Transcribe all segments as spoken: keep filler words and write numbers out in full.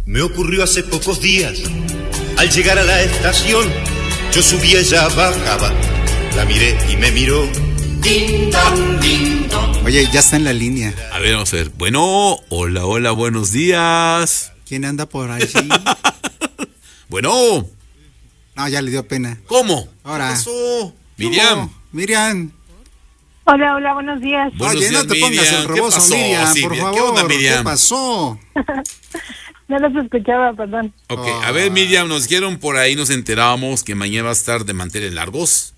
Me ocurrió hace pocos días. Al llegar a la estación, yo subía, ella bajaba. La miré y me miró. Ding dong, ding dong. Oye, ya está en la línea. A ver, vamos a ver. Bueno, hola, hola, buenos días. ¿Quién anda por ahí? Bueno. No, ya le dio pena. ¿Cómo? Ahora. ¿Qué pasó? Miriam. ¿Cómo? Miriam. Hola, hola, buenos días. Buenos Oye, días, no te pongas Miriam. el rebozo, ¿Qué pasó? Miriam, Sí, por Miriam. favor. ¿Qué onda, Miriam? ¿Qué pasó? No los escuchaba, perdón. Ok, Oh. a ver, Miriam, nos dijeron por ahí, nos enterábamos que mañana va a estar de manteles largos.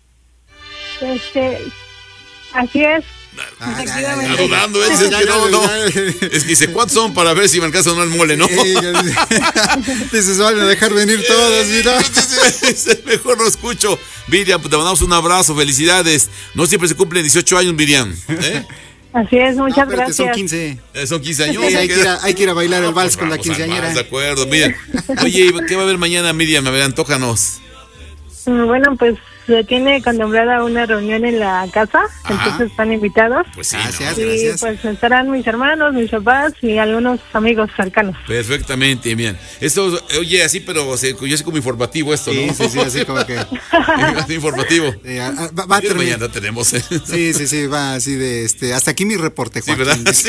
Este, así es. Ah, ya, ya, Efectivamente. ya, Está dudando, él ya, dice ya, que ya, no, ya, no. ya. Es que dice, ¿cuántos son para ver si me alcanza o no el mole, no? Eh, Dices, van a dejar venir todos, mira. Mejor no escucho. Miriam, te mandamos un abrazo, felicidades. No siempre se cumplen dieciocho años, Miriam. ¿Eh? Así es, muchas No, espérate, gracias. son quince. Eh, Son quince años. Sí, hay que ir a, hay que ir a bailar el vals Pues con la vamos al quinceañera. vals, de acuerdo, Miriam. Oye, ¿qué va a haber mañana, Miriam? A ver, antójanos. Mm, Bueno, pues se tiene contemplada una reunión en la casa, Ajá. entonces están invitados. Pues sí, Gracias. ¿no? Y Gracias. pues estarán mis hermanos, mis papás y algunos amigos cercanos. Perfectamente, bien. Esto, oye, así, pero se, yo sé como informativo esto, Sí, ¿no? sí, sí, así como que. Así informativo. eh, a- a- va, va a Y terminar. mañana tenemos. ¿eh? Sí, sí, sí, va así de este. Hasta aquí mi reporte, Sí, Joaquín. ¿verdad? Sí.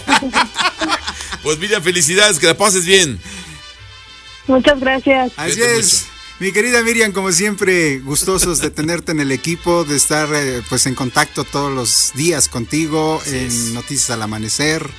Pues Miriam, felicidades, que la pases bien. Muchas gracias. Así Cuídate es. Mi querida Miriam, como siempre, gustosos de tenerte en el equipo, de estar eh, pues en contacto todos los días contigo, Así en es. Noticias al Amanecer,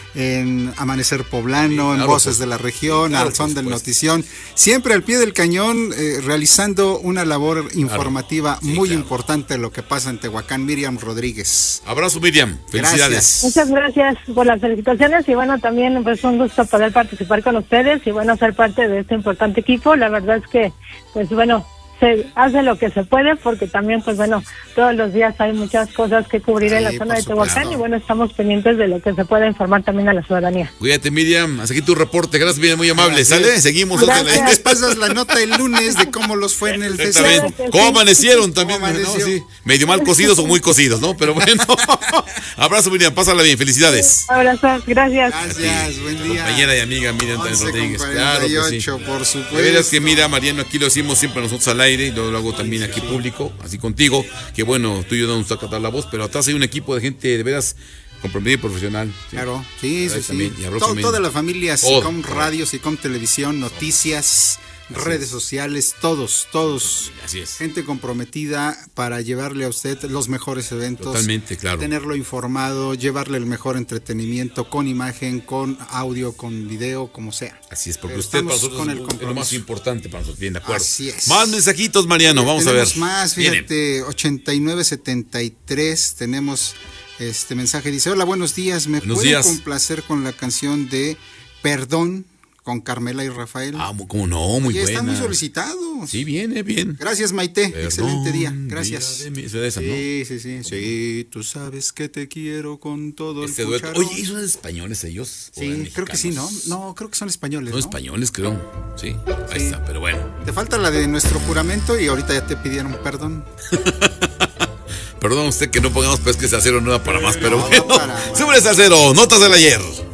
en Amanecer Poblano, Sí, en claro, Voces por- de la Región, claro, al son por del supuesto. Notición, siempre al pie del cañón, eh, realizando una labor informativa Sí, muy claro. importante de lo que pasa en Tehuacán. Miriam Rodríguez. Abrazo, Miriam. Felicidades. Muchas gracias por las felicitaciones y bueno, también pues un gusto poder participar con ustedes y bueno, ser parte de este importante equipo. La verdad es que pues bueno, se hace lo que se puede porque también pues bueno, todos los días hay muchas cosas que cubrir en la Sí, zona por de Tehuacán supuesto. y bueno, estamos pendientes de lo que se pueda informar también a la ciudadanía. Cuídate, Miriam. Hasta aquí tu reporte. Gracias, Miriam, muy amable. Así ¿Sale? es. Seguimos. Gracias. Órale. Les pasas la nota el lunes de cómo los fue en el Exactamente. festival. Claro que ¿Cómo sí. amanecieron también? ¿Cómo ¿no? amaneció? Sí. Medio mal cocidos o muy cocidos, ¿no? Pero bueno. Abrazo, Miriam. Pásala bien. Felicidades. Abrazos, gracias. Gracias, buen día. Compañera y amiga Miriam Tamés once Rodríguez. con Claro que sí. cuarenta y ocho, por supuesto. De veras que mira, Mariano, aquí lo decimos siempre nosotros al aire, y yo lo hago también aquí público, así contigo, que bueno, tú y yo no nos toca dar la voz, pero atrás hay un equipo de gente de veras comprometida y profesional. ¿sí? Claro, sí, sí, sí. También, y abrazo To- también. toda la familia, Todo. SICOM Radio, SICOM Televisión, noticias, redes sociales, todos, todos. Así es. Gente comprometida para llevarle a usted los mejores eventos. Totalmente, claro. Tenerlo informado, llevarle el mejor entretenimiento con imagen, con audio, con video, como sea. Así es, porque Pero usted para estamos nosotros con es el lo- es lo más compromiso. importante para nosotros, bien, de acuerdo. Así es. Más mensajitos, Mariano, vamos tenemos a ver. más, Vienen. fíjate, ochenta y nueve setenta y tres, tenemos este mensaje, dice, hola, buenos días, ¿me Buenos pueden días. complacer con la canción de Perdón con Carmela y Rafael? Ah, cómo no, muy Oye, buena. está muy solicitado. Sí, viene, bien. Gracias, Maite, Perdón, excelente día, gracias. vida de mi- esa de esa, ¿no? Sí, sí, sí, sí, tú sabes que te quiero con todo Este el dueto. cucharón. Oye, ¿y son españoles ellos? ¿O eran Sí, creo que sí, ¿no? mexicanos? No, creo que son españoles, Son ¿no? españoles, creo. Sí, ahí Sí. está, pero bueno. Te falta la de nuestro juramento y ahorita ya te pidieron perdón. Perdón usted que no pongamos pues que se acero nada para más, pero No, bueno. para- Súbele, Salcero, notas del ayer.